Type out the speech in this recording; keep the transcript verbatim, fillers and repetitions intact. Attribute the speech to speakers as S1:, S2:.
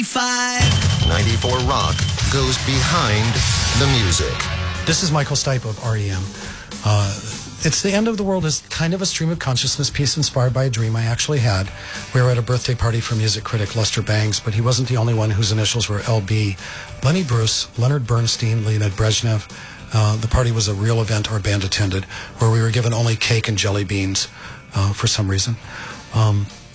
S1: Five.
S2: ninety-four Rock goes behind the music.
S3: This is Michael Stipe of R E M. Uh, it's the End of the World is kind of a stream of consciousness piece inspired by a dream I actually had. We were at a birthday party for music critic Lester Bangs, but he wasn't the only one whose initials were L B. Lenny Bruce, Leonard Bernstein, Leonid Brezhnev. Uh, the party was a real event our band attended, where we were given only cake and jelly beans uh, for some reason. Um,